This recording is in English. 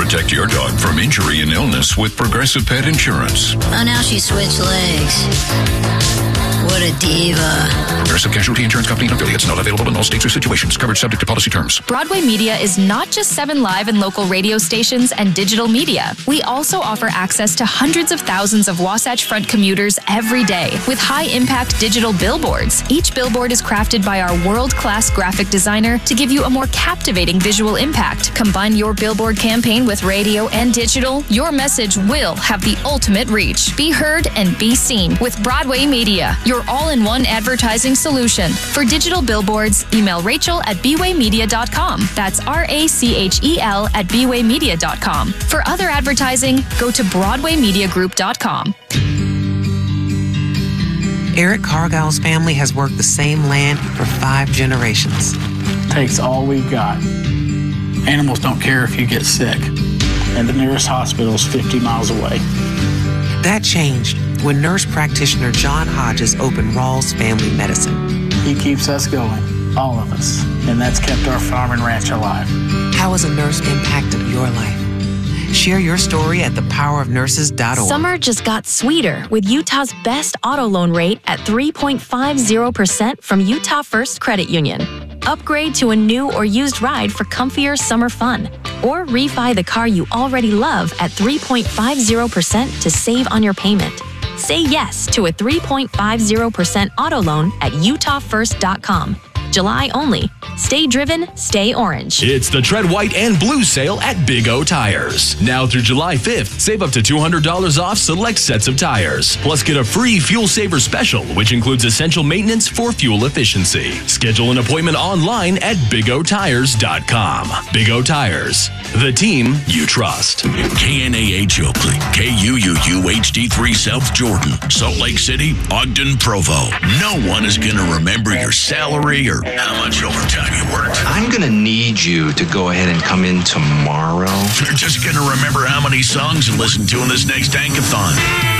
Protect your dog from injury and illness with Progressive Pet Insurance. Oh, now she switched legs. What a diva. Progressive Casualty Insurance Company and affiliates. Not available in all states or situations. Coverage subject to policy terms. Broadway Media is not just 7 live and local radio stations and digital media. We also offer access to hundreds of thousands of Wasatch Front commuters every day with high-impact digital billboards. Each billboard is crafted by our world-class graphic designer to give you a more captivating visual impact. Combine your billboard campaign with radio and digital. Your message will have the ultimate reach. Be heard and be seen with Broadway Media, your all-in-one advertising solution. For digital billboards, email Rachel at bwaymedia.com. That's RACHEL at bwaymedia.com. For other advertising, go to BroadwayMediaGroup.com. Eric Cargile's family has worked the same land for 5 generations. Takes all we've got. Animals don't care if you get sick, and the nearest hospital is 50 miles away. That changed when nurse practitioner John Hodges opened Rawls Family Medicine. He keeps us going, all of us, and that's kept our farm and ranch alive. How has a nurse impacted your life? Share your story at thepowerofnurses.org. Summer just got sweeter with Utah's best auto loan rate at 3.50% from Utah First Credit Union. Upgrade to a new or used ride for comfier summer fun. Or refi the car you already love at 3.50% to save on your payment. Say yes to a 3.50% auto loan at utahfirst.com. July only. Stay driven, stay orange. It's the Tread White and Blue sale at Big O Tires. Now through July 5th, save up to $200 off select sets of tires. Plus get a free Fuel Saver Special, which includes essential maintenance for fuel efficiency. Schedule an appointment online at bigotires.com. Big O Tires, the team you trust. KNAH Oakley, KUUU HD3 South Jordan, Salt Lake City, Ogden, Provo. No one is going to remember your salary or how much overtime you worked. I'm going to need you to go ahead and come in tomorrow. They're just going to remember how many songs you listened to in this next Tankathon.